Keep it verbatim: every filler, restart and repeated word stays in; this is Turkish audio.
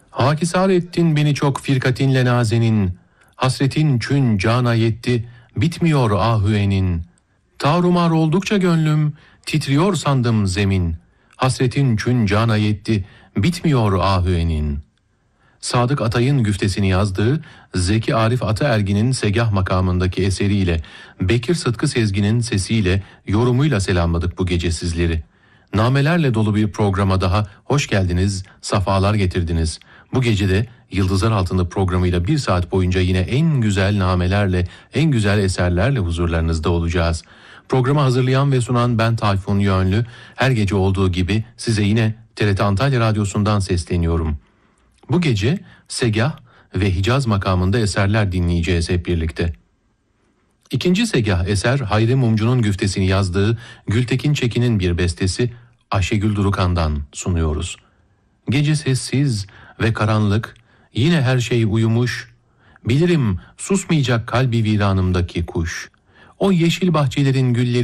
Hakisar ettin beni çok firkatinle nazenin, hasretin çün cana yetti, bitmiyor ahüenin. Tarumar oldukça gönlüm, titriyor sandım zemin, hasretin çün cana yetti, bitmiyor ahüenin. Sadık Atay'ın güftesini yazdığı Zeki Arif Ataergin'in Segah makamındaki eseriyle, Bekir Sıtkı Sezgin'in sesiyle, yorumuyla selamladık bu gece sizleri. Namelerle dolu bir programa daha hoş geldiniz, safalar getirdiniz. Bu gece de Yıldızlar Altında programıyla bir saat boyunca yine en güzel namelerle, en güzel eserlerle huzurlarınızda olacağız. Programı hazırlayan ve sunan ben Tayfun Yönlü. Her gece olduğu gibi size yine T R T Antalya Radyosu'ndan sesleniyorum. Bu gece Segah ve Hicaz makamında eserler dinleyeceğiz hep birlikte. İkinci Segah eser Hayri Mumcu'nun güftesini yazdığı Gültekin Çekin'in bir bestesi Ayşegül Durukan'dan sunuyoruz. Gece sessiz ve karanlık, yine her şey uyumuş, bilirim susmayacak kalbi viranımdaki kuş. O yeşil bahçelerin gülleri